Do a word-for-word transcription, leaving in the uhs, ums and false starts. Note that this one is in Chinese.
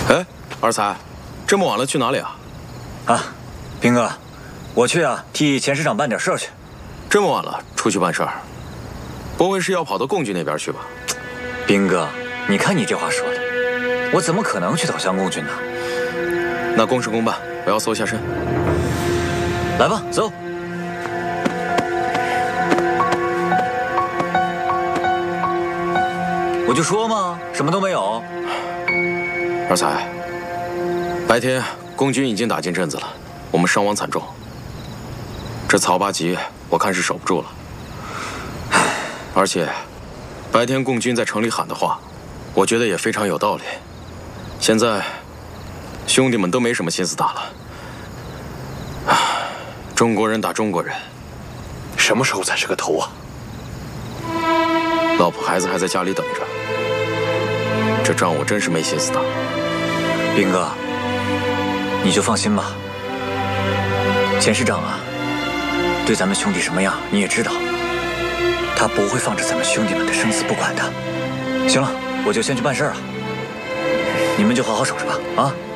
哎，二才，这么晚了去哪里啊？ 啊，兵哥，我去啊，替钱师长办点事儿去。 这么晚了出去办事儿，不会是要跑到共军那边去吧？ 兵哥，你看你这话说的，我怎么可能去投降共军呢？ 那公事公办，不要搜下身。 来吧，走。我就说嘛，什么都没有。 二才，白天共军已经打进镇子了，我们伤亡惨重。这曹八旗我看是守不住了。而且，白天共军在城里喊的话，我觉得也非常有道理。现在，兄弟们都没什么心思打了。中国人打中国人， 什么时候才是个头啊？ 老婆孩子还在家里等着，这仗我真是没心思打。 兵哥，你就放心吧。钱师长啊，对咱们兄弟什么样你也知道，他不会放着咱们兄弟们的生死不管的。行了，我就先去办事了，你们就好好守着吧，啊。